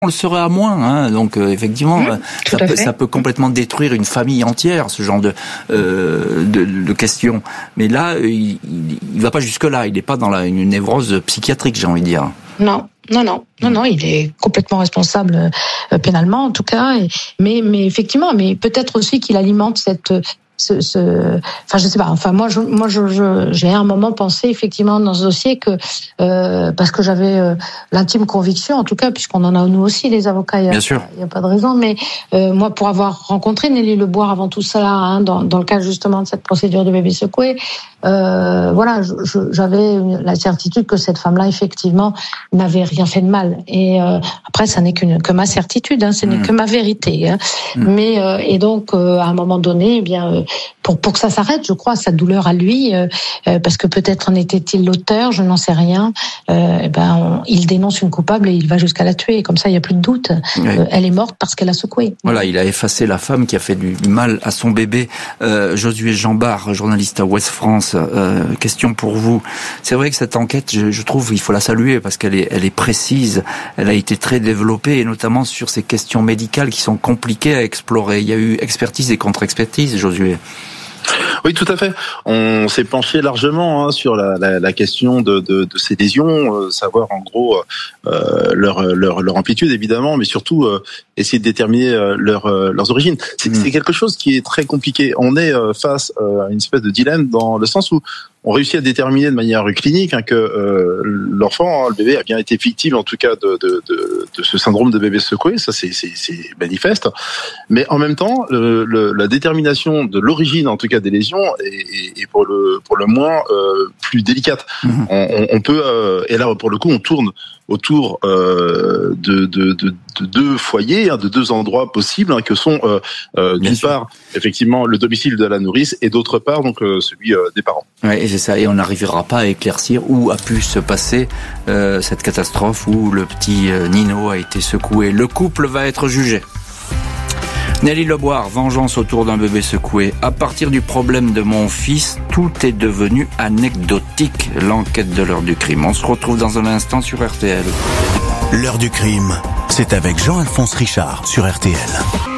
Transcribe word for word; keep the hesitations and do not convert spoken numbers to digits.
on le serait à moins, hein. Donc euh, effectivement, mmh, ça, peut, ça peut complètement détruire une famille entière, ce genre de euh, de, de questions. Mais là, il, il, il va pas jusque là. Il n'est pas dans la, une névrose psychiatrique, j'ai envie de dire. Non, non, non, non, non. Il est complètement responsable euh, pénalement, en tout cas. Et, mais, mais effectivement, mais peut-être aussi qu'il alimente cette Ce, ce, enfin, je sais pas. Enfin, moi, je, moi, je, je, j'ai à un moment pensé effectivement dans ce dossier que euh, parce que j'avais euh, l'intime conviction, en tout cas, puisqu'on en a nous aussi les avocats. Il y a, Bien sûr. Il y a pas de raison, mais euh, moi, pour avoir rencontré Nelly Leboire avant tout cela, hein, dans, dans le cadre justement de cette procédure de bébé secoué, euh, voilà, je, je, j'avais la certitude que cette femme-là, effectivement, n'avait rien fait de mal. Et euh, après, ça n'est qu'une, que ma certitude, hein, ce n'est mmh. que ma vérité. Hein. Mmh. Mais euh, et donc, euh, à un moment donné, eh bien. Euh, Pour, pour que ça s'arrête, je crois, sa douleur à lui, euh, parce que peut-être en était-il l'auteur, je n'en sais rien. Euh, ben, on, il dénonce une coupable et il va jusqu'à la tuer. Comme ça, il n'y a plus de doute. Oui. Euh, elle est morte parce qu'elle a secoué. Voilà, il a effacé la femme qui a fait du mal à son bébé. Euh, Josué Jambard, journaliste à Ouest France, euh, question pour vous. C'est vrai que cette enquête, je, je trouve, il faut la saluer parce qu'elle est, elle est précise. Elle a été très développée et notamment sur ces questions médicales qui sont compliquées à explorer. Il y a eu expertise et contre-expertise, Josué. Oui, tout à fait. On s'est penché largement hein, sur la, la, la question de, de, de ces lésions, euh, savoir en gros euh, leur, leur, leur amplitude évidemment, mais surtout euh, essayer de déterminer euh, leur, euh, leurs origines. C'est, mmh. c'est quelque chose qui est très compliqué. On est euh, face euh, à une espèce de dilemme dans le sens où on réussit à déterminer de manière clinique hein, que euh, l'enfant, hein, le bébé, a bien été victime, en tout cas, de, de, de, de ce syndrome de bébé secoué. Ça, c'est, c'est, c'est manifeste. Mais en même temps, le, le, la détermination de l'origine, en tout cas, des lésions, est, est pour le pour le moins euh, plus délicate. Mmh. On, on peut, euh, et là, pour le coup, on tourne autour euh, de, de, de, de deux foyers, hein, de deux endroits possibles, hein, que sont euh, euh, d'une sûr. part effectivement le domicile de la nourrice et d'autre part donc euh, celui euh, des parents. Ouais, et c'est ça. Et on n'arrivera pas à éclaircir où a pu se passer euh, cette catastrophe où le petit euh, Nino a été secoué. Le couple va être jugé. Nelly Leboire, vengeance autour d'un bébé secoué. À partir du problème de mon fils, tout est devenu anecdotique. L'enquête de l'heure du crime. On se retrouve dans un instant sur R T L. L'heure du crime, c'est avec Jean-Alphonse Richard sur R T L.